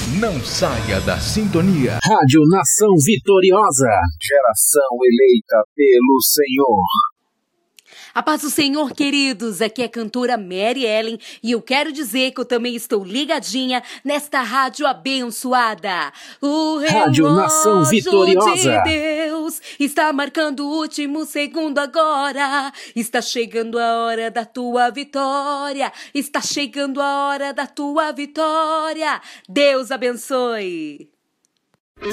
Não saia da sintonia. Rádio Nação Vitoriosa. Geração eleita pelo Senhor. A paz do Senhor, queridos, aqui é a cantora Mary Ellen e eu quero dizer que eu também estou ligadinha nesta rádio abençoada. O Rádio Nação Vitoriosa de Deus está marcando o último segundo agora. Está chegando a hora da tua vitória. Está chegando a hora da tua vitória. Deus abençoe.